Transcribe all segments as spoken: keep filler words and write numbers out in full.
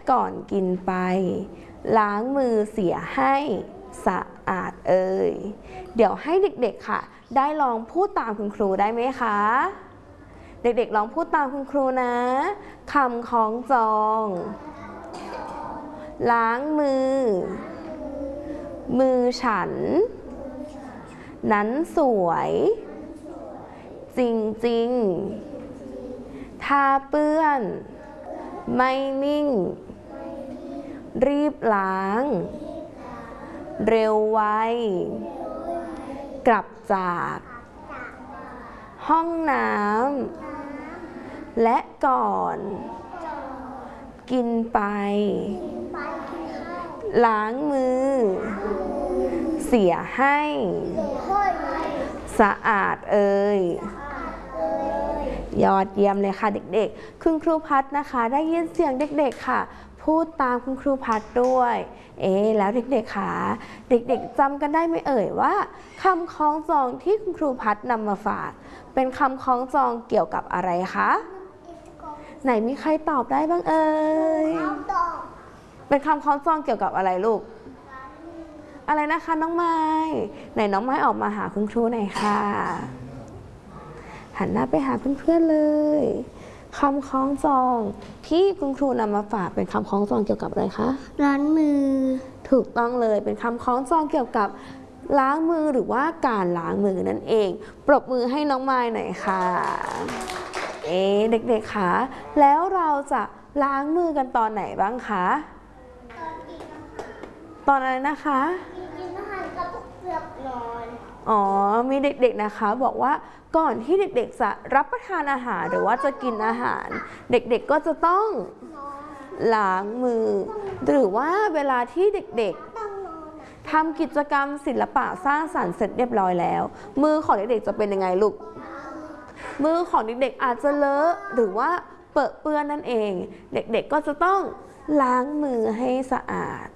ก่อนกินไปล้างมือเสียให้สะอาดเอ่ยเดี๋ยวให้เด็กๆค่ะได้ลองพูดตามคุณครูได้ไหมคะเด็กๆลองพูดตามคุณครูนะคำคล้องจองล้างมือมือฉันนั้นสวยจริงๆถ้าเปื้อนไม่นิ่งรีบล้างเร็วไวกลับจากห้องน้ำและก่อนกินไปล้างมือเสียให้สะอาดเอ่ยยอดเยี่ยมเลยค่ะเด็กๆคุณครูพัดนะคะได้ยินเสียงเด็กๆค่ะพูดตามคุณครูพัดด้วยเอ๊แล้วเด็กๆค่ะเด็กๆจำกันได้ไหมเอ่ยว่าคำคล้องจองที่คุณครูพัดนำมาฝากเป็นคำคล้องจองเกี่ยวกับอะไรคะไหนมีใครตอบได้บ้างเอ่ยเป็นคำคล้องจองเกี่ยวกับอะไรลูกอะไรนะคะน้องไม้ไหนน้องไม้ออกมาหาคุณครูหน่อยค่ะหันหน้าไปหาเพื่อนๆเลยคำคล้องจองที่คุณครูนำมาฝากเป็นคำคล้องจองเกี่ยวกับอะไรคะล้างมือถูกต้องเลยเป็นคำคล้องจองเกี่ยวกับล้างมือหรือว่าการล้างมือนั่นเองปรบมือให้น้องไม้หน่อยค่ะเอ๊เด็กๆคะแล้วเราจะล้างมือกันตอนไหนบ้างคะตอนอะไรนะคะกินอาหารกับเกือบนอนอ๋อมีเด็กๆนะคะบอกว่าก่อนที่เด็กๆจะรับประทานอาหารหรือว่าจะกินอาหารเด็กๆก็จะต้องล้างมือหรือว่าเวลาที่เด็กๆทำกิจกรรมศิลปะสร้างสรรค์เสร็จเรียบร้อยแล้วมือของเด็กๆจะเป็นยังไงลูกมือของเด็กๆอาจจะเลอะหรือว่าเปื้อนเปื้อนนั่นเองเด็กๆก็จะต้องล้างมือให้สะอาด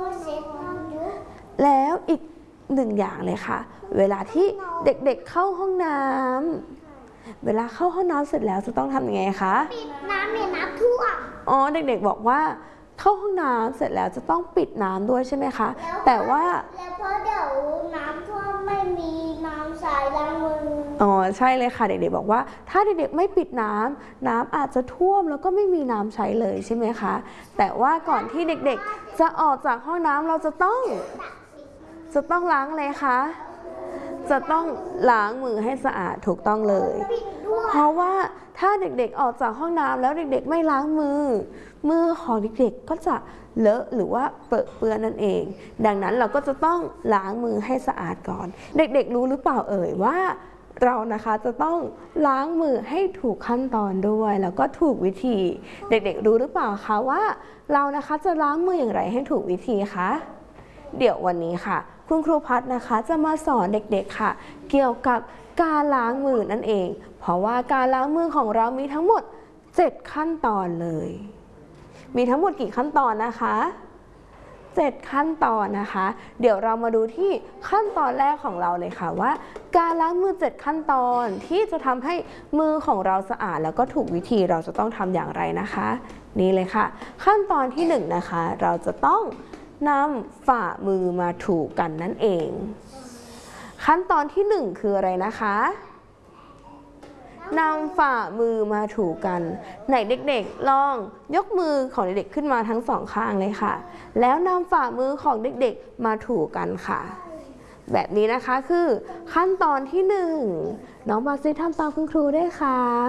แล้วอีกหนึ่งอย่างเลยค่ะเวลาที่เด็กๆเข้าห้องน้ำเวลาเข้าห้องน้ำเสร็จแล้วจะต้องทำยังไงคะปิดน้ำเนี่ยน้ำท่วมอ๋อเด็กๆบอกว่าเข้าห้องน้ำเสร็จแล้วจะต้องปิดน้ำด้วยใช่ไหมคะแต่ว่าแล้วเพราะเดี๋ยวน้ำท่วมไม่มีน้ำใช้ล้างมืออ๋อใช่เลยค่ะเด็กๆบอกว่าถ้าเด็กๆไม่ปิดน้ำน้ำอาจจะท่วมแล้วก็ไม่มีน้ำใช้เลยใช่ไหมคะแต่ว่าก่อนที่เด็กๆจะออกจากห้องน้ำเราจะต้องจะต้องล้างอะไรคะจะต้องล้างมือให้สะอาดถูกต้องเลยเพราะว่าถ้าเด็กๆออกจากห้องน้ำแล้วเด็กๆไม่ล้างมือมือของเด็กๆก็จะเลอะหรือว่าเปื้อนเปื้อนนั่นเองดังนั้นเราก็จะต้องล้างมือให้สะอาดก่อนเด็กๆรู้หรือเปล่าเอ่ยว่าเรานะคะจะต้องล้างมือให้ถูกขั้นตอนด้วยแล้วก็ถูกวิธีเด็กๆรู้หรือเปล่าคะว่าเรานะคะจะล้างมืออย่างไรให้ถูกวิธีคะเดี๋ยววันนี้ค่ะคุณครูพัดนะคะจะมาสอนเด็กๆค่ะเกี่ยวกับการล้างมือนั่นเองเพราะว่าการล้างมือของเรามีทั้งหมดเจ็ดขั้นตอนเลยมีทั้งหมดกี่ขั้นตอนนะคะเจ็ดขั้นตอนนะคะเดี๋ยวเรามาดูที่ขั้นตอนแรกของเราเลยค่ะว่าการล้างมือเจ็ดขั้นตอนที่จะทำให้มือของเราสะอาดแล้วก็ถูกวิธีเราจะต้องทำอย่างไรนะคะนี่เลยค่ะขั้นตอนที่หนึ่งนะคะเราจะต้องนำฝ่ามือมาถูกันนั่นเองขั้นตอนที่หนึ่งคืออะไรนะคะนำฝ่ามือมาถูกันไหนเด็กๆลองยกมือของเด็กๆขึ้นมาทั้งสองข้างเลยค่ะแล้วนำฝ่ามือของเด็กๆมาถูกันค่ะแบบนี้นะคะคือขั้นตอนที่หนึ่งน้องบาซิทำตามคุณครูได้ครับ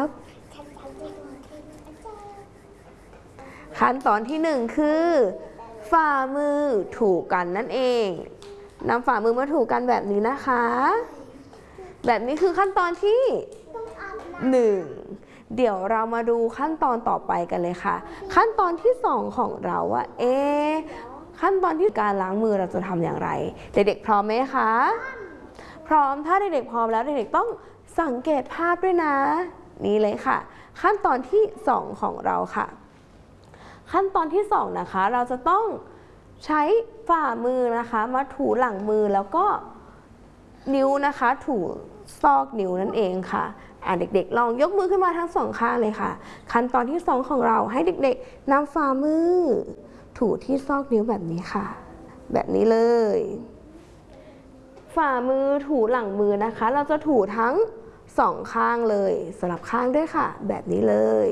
ขั้นตอนที่หนึ่งคือฝ่ามือถูกันนั่นเองนำฝ่ามือมาถูกันแบบนี้นะคะแบบนี้คือขั้นตอนที่หนึ่งเดี๋ยวเรามาดูขั้นตอนต่อไปกันเลยค่ะขั้นตอนที่สองของเราว่าเอ๊ะขั้นตอนที่การล้างมือเราจะทำอย่างไรเด็กๆพร้อมไหมคะพร้อมถ้าเด็กๆพร้อมแล้วเด็กๆต้องสังเกตภาพด้วยนะนี่เลยค่ะขั้นตอนที่สองของเราค่ะขั้นตอนที่สองนะคะเราจะต้องใช้ฝ่ามือนะคะมาถูหลังมือแล้วก็นิ้วนะคะถูซอกนิ้วนั่นเองค่ะทอ่ะเด็กๆลองยกมือขึ้นมาทั้งสองข้างเลยค่ะขั้นตอนที่สองของเราให้เด็กๆนำฝ่ามือถูที่ซอกนิ้วแบบนี้ค่ะแบบนี้เลยฝ่ามือถูหลังมือนะคะเราจะถูทั้งสองข้างเลยสลับข้างด้วยค่ะแบบนี้เลย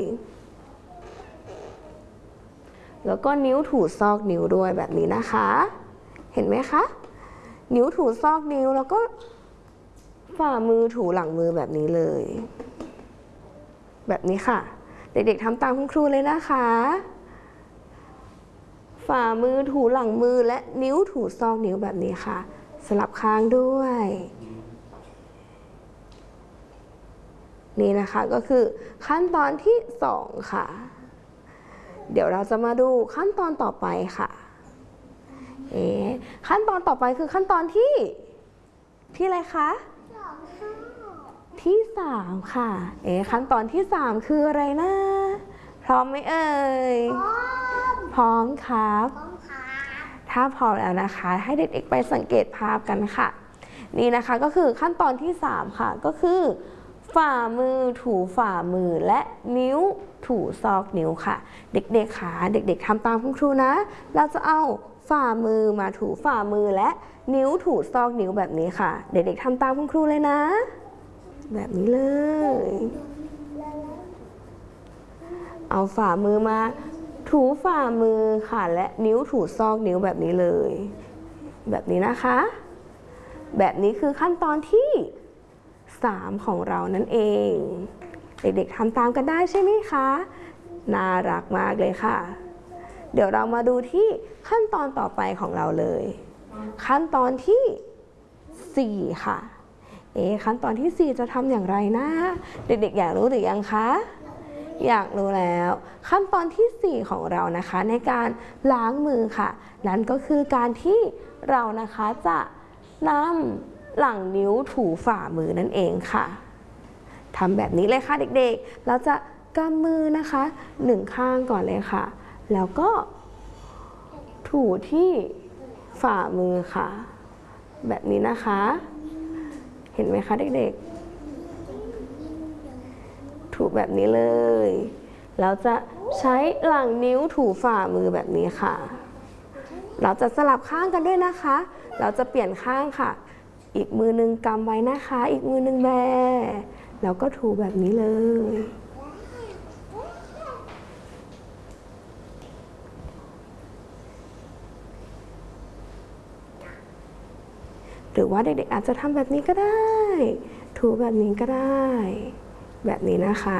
แล้วก็นิ้วถูซอกนิ้วด้วยแบบนี้นะคะเห็นไหมคะนิ้วถูซอกนิ้วแล้วก็ฝ่ามือถูหลังมือแบบนี้เลยแบบนี้ค่ะเด็กๆทำตามคุณครูเลยนะคะฝ่ามือถูหลังมือและนิ้วถูซอกนิ้วแบบนี้ค่ะสลับข้างด้วยนี่นะคะก็คือขั้นตอนที่สองค่ะเดี๋ยวเราจะมาดูขั้นตอนต่อไปค่ะเอ๊ะขั้นตอนต่อไปคือขั้นตอนที่ที่อะไรคะที่สามค่ะเอ๊ะขั้นตอนที่สามคืออะไรนะพร้อมไหมเอ่ยพร้อมครับถ้าพร้อมแล้วนะคะให้เด็กๆไปสังเกตภาพกันค่ะนี่นะคะก็คือขั้นตอนที่สามค่ะก็คือฝ่ามือถูฝ่ามือและนิ้วถูซอกนิ้วค่ะเด็กๆค่ะเด็กๆทำตามคุณครูนะเราจะเอาฝ่ามือมาถูฝ่ามือและนิ้วถูซอกนิ้วแบบนี้ค่ะเด็กๆทำตามคุณครูเลยนะแบบนี้เลยเอาฝ่ามือมาถูฝ่ามือค่ะและนิ้วถูซอกนิ้วแบบนี้เลยแบบนี้นะคะแบบนี้คือขั้นตอนที่สามของเรานั่นเองเด็กๆทำตามกันได้ใช่ไหมคะน่ารักมากเลยค่ะเดี๋ยวเรามาดูที่ขั้นตอนต่อไปของเราเลยขั้นตอนที่สี่ค่ะเอ๊ะขั้นตอนที่สี่จะทำอย่างไรนะเด็กๆอยากรู้หรือยังคะอยากรู้แล้วขั้นตอนที่สี่ของเรานะคะในการล้างมือค่ะนั่นก็คือการที่เรานะคะจะนำหลังนิ้วถูฝ่ามือนั่นเองค่ะทำแบบนี้เลยค่ะเด็กๆเราจะกำมือนะคะหนึ่งข้างก่อนเลยค่ะแล้วก็ถูที่ฝ่ามือค่ะแบบนี้นะคะเห็นไหมคะเด็กๆถูแบบนี้เลยเราจะใช้หลังนิ้วถูฝ่ามือแบบนี้ค่ะเราจะสลับข้างกันด้วยนะคะเราจะเปลี่ยนข้างค่ะอีกมือหนึ่งกำไว้นะคะอีกมือหนึ่งแบแล้วก็ถูแบบนี้เลยหรือว่าเด็กๆอาจจะทำแบบนี้ก็ได้ถูแบบนี้ก็ได้แบบนี้นะคะ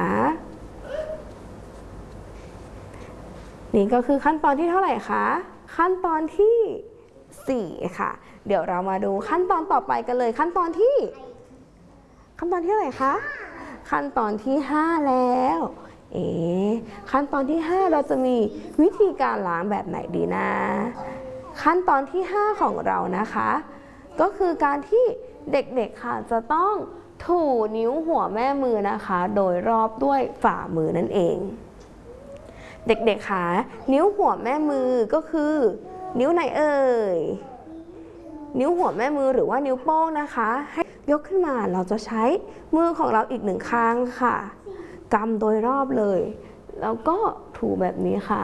นี่ก็คือขั้นตอนที่เท่าไหร่คะขั้นตอนที่สี่ค่ะเดี๋ยวเรามาดูขั้นตอนต่อไปกันเลยขั้นตอนที่ขั้นตอนที่เท่าไหร่คะขั้นตอนที่ห้าแล้วเอ๊ะขั้นตอนที่ห้าเราจะมีวิธีการล้างแบบไหนดีนะขั้นตอนที่ห้าของเรานะคะก็คือการที่เด็กๆค่ะจะต้องถูนิ้วหัวแม่มือนะคะโดยรอบด้วยฝ่ามือนั่นเองเด็กๆค่ะนิ้วหัวแม่มือก็คือนิ้วไหนเอ่ยนิ้วหัวแม่มือหรือว่านิ้วโป้งนะคะให้ยกขึ้นมาเราจะใช้มือของเราอีกหนึ่งข้างค่ะกำโดยรอบเลยแล้วก็ถูแบบนี้ค่ะ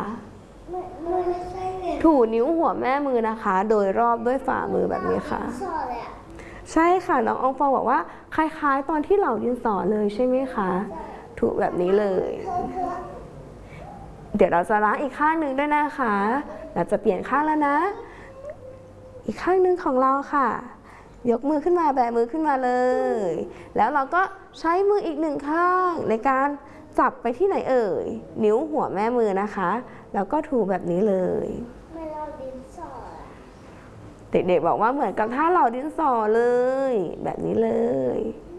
ถูนิ้วหัวแม่มือนะคะโดยรอบด้วยฝ่ามือแบบนี้ค่ะใช่ค่ะน้องอองฟองบอกว่าคล้ายๆตอนที่เราดินสอเลยใช่ไหมคะถูแบบนี้เลยเดี๋ยวเราจะล้างอีกข้างหนึ่งด้วยนะคะเราจะเปลี่ยนข้างแล้วนะอีกข้างหนึ่งของเราค่ะยกมือขึ้นมาแบมือขึ้นมาเลยแล้วเราก็ใช้มืออีกหนึ่งข้างในการจับไปที่ไหนเอ่ยนิ้วหัวแม่มือนะคะแล้วก็ถูแบบนี้เลยเด็กๆบอกว่าเหมือนกับท่าเหล่าดินสอเลยแบบนี้เลย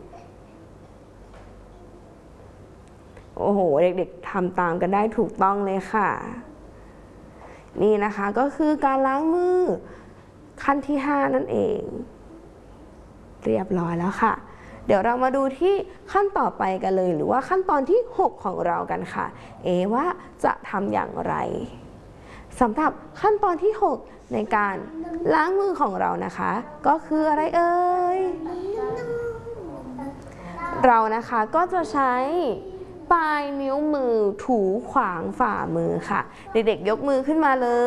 โอ้โหเด็กๆทำตามกันได้ถูกต้องเลยค่ะนี่นะคะก็คือการล้างมือขั้นที่ห้านั่นเองเรียบร้อยแล้วค่ะเดี๋ยวเรามาดูที่ขั้นต่อไปกันเลยหรือว่าขั้นตอนที่หกของเรากันค่ะเอว่าจะทำอย่างไรสำหรับขั้นตอนที่หกในการล้างมือของเรานะคะก็คืออะไรเอ่ยเรานะคะก็จะใช้ปลายนิ้วมือถูขวางฝ่ามือค่ะเด็กๆยกมือขึ้นมาเลย